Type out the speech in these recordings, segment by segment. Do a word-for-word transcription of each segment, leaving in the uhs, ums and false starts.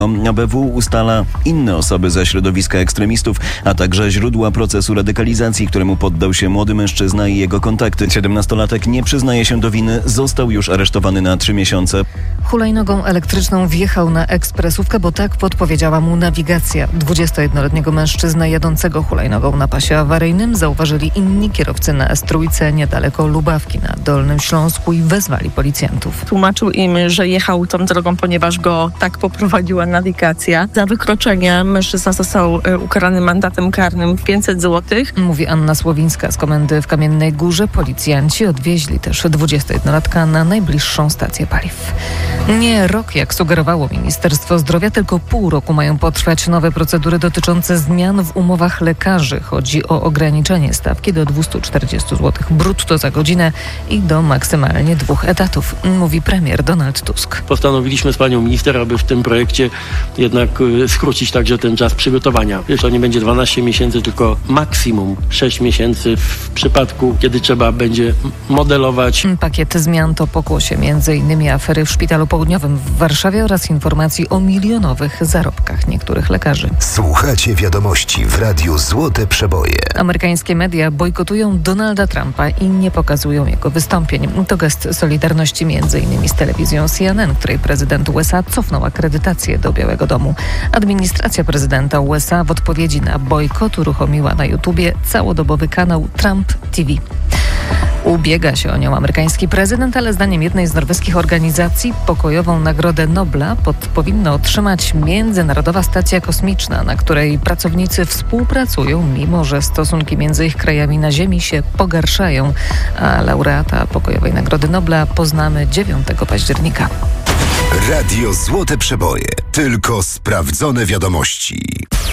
A B W ustala inne osoby ze środowiska ekstremistów, a także źródła procesu radykalizacji, któremu poddał się młody mężczyzna i jego kontakty. siedemnastolatek nie przyznaje się do winy, został już aresztowany na trzy miesiące. Hulajnogą elektryczną wjechał na ekspresówkę, bo tak podpowiedziała mu nawigacja. dwudziestojednoletniego mężczyznę jadącego hulajnogą na pasie awaryjnym zauważyli inni kierowcy na S trzy niedaleko Lubawki na Dolnym Śląsku i wezwali policjantów. Tłumaczył im, że jechał tą drogą, ponieważ go tak poprowadziła nawigacja. Za wykroczenie mężczyzna został ukarany mandatem karnym w pięćset złotych. Mówi Anna Słowińska z komendy w Kamiennej Górze. Policjanci odwieźli też dwudziestojednolatka na najbliższą stację paliw. Nie rok, jak sugerowało Ministerstwo Zdrowia, tylko pół roku mają potrwać nowe procedury dotyczące zmian w umowach lekarzy. Chodzi o ograniczenie stawki do dwieście czterdzieści złotych brutto za godzinę i do maksymalnie dwóch etatów, mówi premier Donald Tusk. Postanowiliśmy z panią minister, aby w tym projekcie jednak skrócić także ten czas przygotowania. Wiesz, to nie będzie dwanaście miesięcy, tylko maksimum sześć miesięcy w przypadku, kiedy trzeba będzie modelować. Pakiet zmian to pokłosie między innymi afery w Szpitalu Południowym w Warszawie oraz informacji o milionowych zarobkach niektórych lekarzy. Słuchacie wiadomości w Radiu Złote Przeboje. Amerykańskie media bojkotują Donalda Trumpa i nie pokazują jego wystąpień. To gest solidarności między innymi z telewizją C N N, której prezydent U S A cofnął akredytację do Białego Domu. Administracja prezydenta U S A w odpowiedzi na bojkot uruchomiła na YouTubie całodobowy kanał Trump T V. Ubiega się o nią amerykański prezydent, ale zdaniem jednej z norweskich organizacji pokojową Nagrodę Nobla pod, powinna otrzymać Międzynarodowa Stacja Kosmiczna, na której pracownicy współpracują, mimo że stosunki między ich krajami na Ziemi się pogarszają. A laureata pokojowej Nagrody Nobla poznamy dziewiątego października. Radio Złote Przeboje. Tylko sprawdzone wiadomości.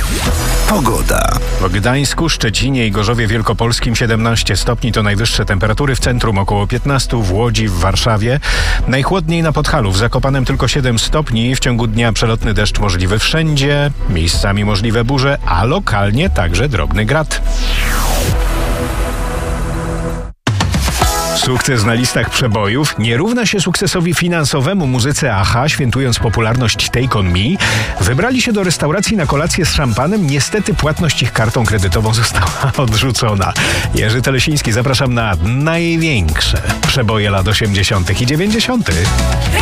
Pogoda. W Gdańsku, Szczecinie i Gorzowie Wielkopolskim siedemnaście stopni to najwyższe temperatury, w centrum około piętnaście, w Łodzi, w Warszawie. Najchłodniej na Podhalu, w Zakopanem tylko siedem stopni. W ciągu dnia przelotny deszcz możliwy wszędzie, miejscami możliwe burze, a lokalnie także drobny grad. Sukces na listach przebojów nie równa się sukcesowi finansowemu. Muzycy A H, świętując popularność Take On Me, wybrali się do restauracji na kolację z szampanem. Niestety płatność ich kartą kredytową została odrzucona. Jerzy Telesiński, zapraszam na największe przeboje lat osiemdziesiątych i dziewięćdziesiątych.